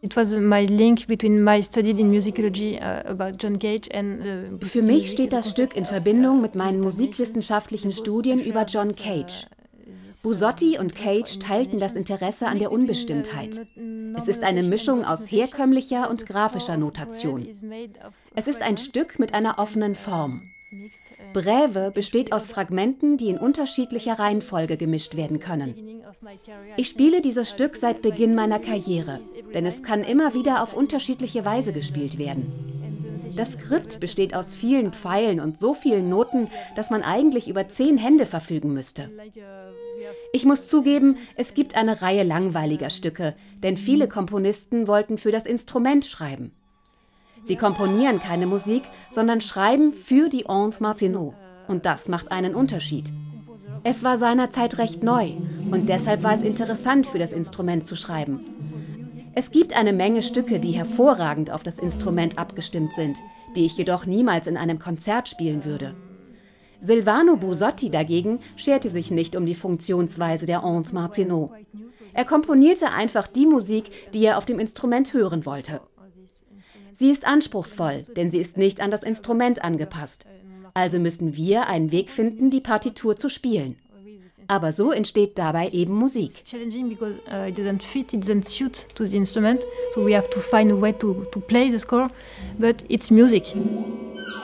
It was my link between my study in musicology about John Cage and Für mich steht das Stück in Verbindung mit meinen musikwissenschaftlichen Studien über John Cage. Busotti und Cage teilten das Interesse an der Unbestimmtheit. Es ist eine Mischung aus herkömmlicher und grafischer Notation. Es ist ein Stück mit einer offenen Form. Brève besteht aus Fragmenten, die in unterschiedlicher Reihenfolge gemischt werden können. Ich spiele dieses Stück seit Beginn meiner Karriere, denn es kann immer wieder auf unterschiedliche Weise gespielt werden. Das Skript besteht aus vielen Pfeilen und so vielen Noten, dass man eigentlich über 10 Hände verfügen müsste. Ich muss zugeben, es gibt eine Reihe langweiliger Stücke, denn viele Komponisten wollten für das Instrument schreiben. Sie komponieren keine Musik, sondern schreiben für die Honte Martenot. Und das macht einen Unterschied. Es war seinerzeit recht neu und deshalb war es interessant, für das Instrument zu schreiben. Es gibt eine Menge Stücke, die hervorragend auf das Instrument abgestimmt sind, die ich jedoch niemals in einem Konzert spielen würde. Silvano Busotti dagegen scherte sich nicht um die Funktionsweise der Honte Martenot. Er komponierte einfach die Musik, die er auf dem Instrument hören wollte. Sie ist anspruchsvoll, denn sie ist nicht an das Instrument angepasst. Also müssen wir einen Weg finden, die Partitur zu spielen. Aber so entsteht dabei eben Musik. Challenging because it doesn't suit to the instrument, so we have to find a way to play the score, but it's music.